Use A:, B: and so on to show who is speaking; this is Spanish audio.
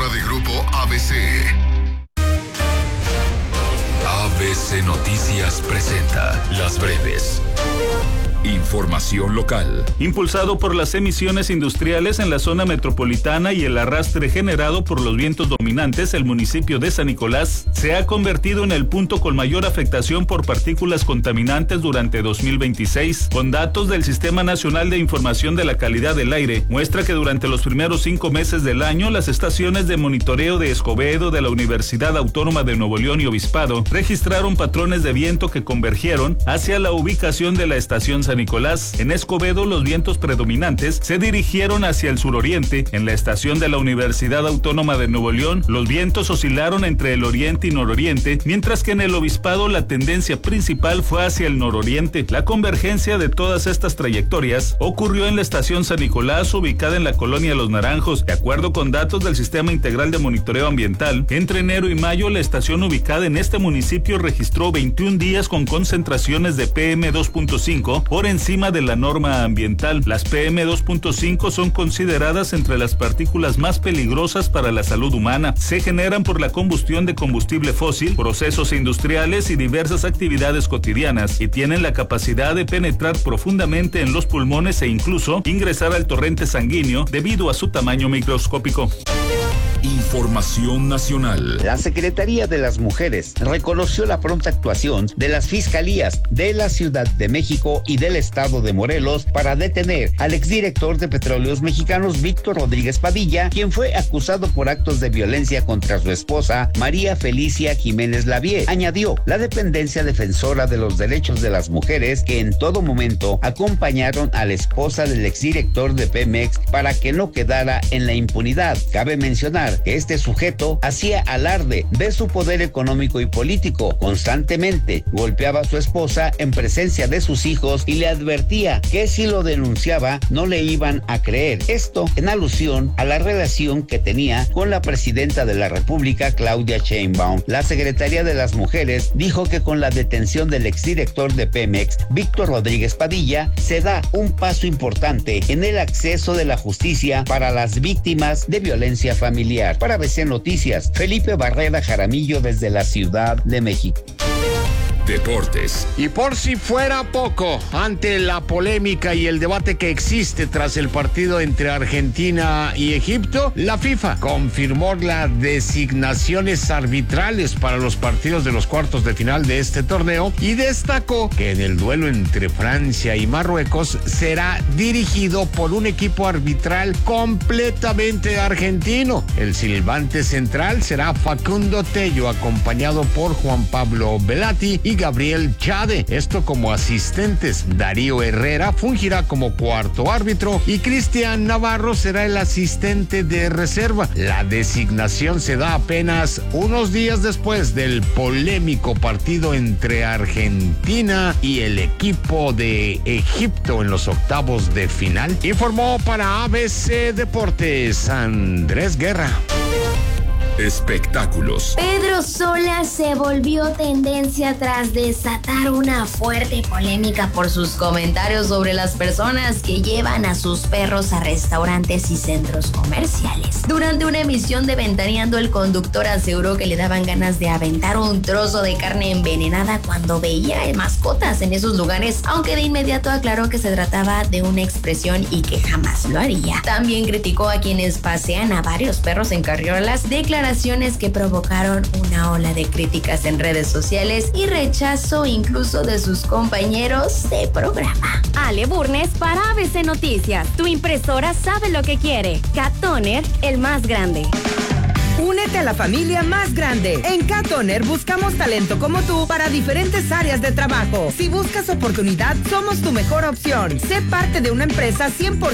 A: de Grupo ABC. ABC Noticias presenta Las Breves. Información local.
B: Impulsado por las emisiones industriales en la zona metropolitana y el arrastre generado por los vientos dominantes, el municipio de San Nicolás se ha convertido en el punto con mayor afectación por partículas contaminantes durante 2026. Con datos del Sistema Nacional de Información de la Calidad del Aire, muestra que durante los primeros 5 meses del año, las estaciones de monitoreo de Escobedo, de la Universidad Autónoma de Nuevo León y Obispado registraron patrones de viento que convergieron hacia la ubicación de la estación San Nicolás. En Escobedo, los vientos predominantes se dirigieron hacia el suroriente. En la estación de la Universidad Autónoma de Nuevo León, los vientos oscilaron entre el oriente y nororiente, mientras que en el Obispado la tendencia principal fue hacia el nororiente. La convergencia de todas estas trayectorias ocurrió en la estación San Nicolás, ubicada en la colonia Los Naranjos. De acuerdo con datos del Sistema Integral de Monitoreo Ambiental, entre enero y mayo, la estación ubicada en este municipio registró 21 días con concentraciones de PM2.5 por encima de la norma ambiental. Las PM2.5 son consideradas entre las partículas más peligrosas para la salud humana. Se generan por la combustión de combustible fósil, procesos industriales y diversas actividades cotidianas, y tienen la capacidad de penetrar profundamente en los pulmones e incluso ingresar al torrente sanguíneo debido a su tamaño microscópico.
A: Información nacional.
C: La Secretaría de las Mujeres reconoció la pronta actuación de las fiscalías de la Ciudad de México y del Estado de Morelos para detener al exdirector de Petróleos Mexicanos, Víctor Rodríguez Padilla, quien fue acusado por actos de violencia contra su esposa, María Felicia Jiménez Lavie. Añadió la dependencia defensora de los derechos de las mujeres que en todo momento acompañaron a la esposa del exdirector de Pemex para que no quedara en la impunidad. Cabe mencionar que este sujeto hacía alarde de su poder económico y político. Constantemente golpeaba a su esposa en presencia de sus hijos y le advertía que si lo denunciaba no le iban a creer. Esto en alusión a la relación que tenía con la presidenta de la República, Claudia Sheinbaum. La Secretaría de las Mujeres dijo que con la detención del exdirector de Pemex, Víctor Rodríguez Padilla, se da un paso importante en el acceso de la justicia para las víctimas de violencia familiar. Para ABC Noticias, Felipe Barrera Jaramillo desde la Ciudad de México.
A: Deportes.
D: Y por si fuera poco, ante la polémica y el debate que existe tras el partido entre Argentina y Egipto, la FIFA confirmó las designaciones arbitrales para los partidos de los cuartos de final de este torneo y destacó que en el duelo entre Francia y Marruecos será dirigido por un equipo arbitral completamente argentino. El silbante central será Facundo Tello, acompañado por Juan Pablo Velati y Gabriel Chade, esto como asistentes. Darío Herrera fungirá como cuarto árbitro y Cristian Navarro será el asistente de reserva. La designación se da apenas unos días después del polémico partido entre Argentina y el equipo de Egipto en los octavos de final. Informó para ABC Deportes Andrés Guerra.
A: Espectáculos.
E: Pedro Sola se volvió tendencia tras desatar una fuerte polémica por sus comentarios sobre las personas que llevan a sus perros a restaurantes y centros comerciales. Durante una emisión de Ventaneando, el conductor aseguró que le daban ganas de aventar un trozo de carne envenenada cuando veía mascotas en esos lugares, aunque de inmediato aclaró que se trataba de una expresión y que jamás lo haría. También criticó a quienes pasean a varios perros en carriolas, declaraciones que provocaron una ola de críticas en redes sociales y rechazo incluso de sus compañeros de programa.
F: Ale Burnes para ABC Noticias. Tu impresora sabe lo que quiere. Cat Toner, el más grande.
G: Únete a la familia más grande. En Cat Toner buscamos talento como tú para diferentes áreas de trabajo. Si buscas oportunidad, somos tu mejor opción. Sé parte de una empresa 100%